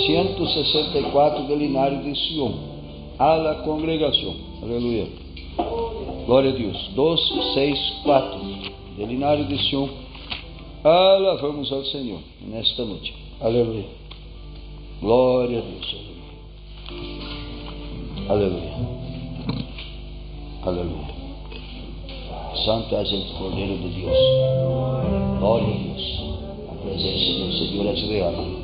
164 del Linario de Sion, a la congregación. Aleluya. Glória a Deus. 264 del Linario de Sion. Alabamos ao Senhor nesta noite. Aleluia. Glória a Deus. Aleluia. Aleluia. Santo és o Cordeiro de Deus. Glória a Deus. A presença do Senhor é real.